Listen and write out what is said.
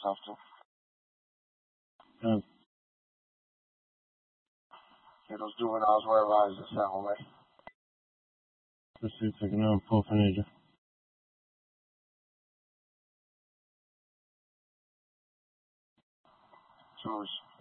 something. Yeah. Que those juveniles were advised to sell away. Let's see if I can pull for Ninja. Choice.